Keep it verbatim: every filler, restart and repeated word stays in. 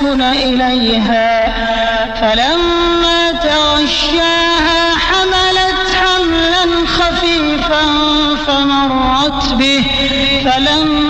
ليسكن إليها فلما تغشاها حملت حملا خفيفا فمرت به فلما